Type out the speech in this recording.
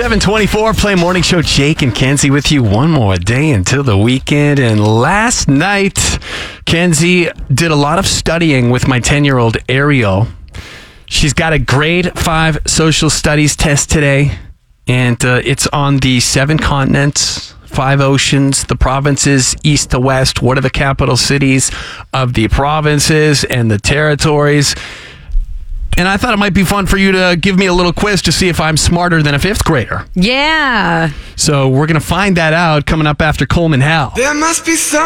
7:24, Play Morning Show. Jake and Kenzie with you one more day until the weekend. And last night, Kenzie did a lot of studying with my 10-year-old Ariel. She's got a grade 5 social studies test today, and it's on the 7 continents, 5 oceans, the provinces, east to west. What are the capital cities of the provinces and the territories? And I thought it might be fun for you to give me a little quiz to see if I'm smarter than a 5th grader. Yeah. So we're going to find that out coming up after Coleman Howell. There must be some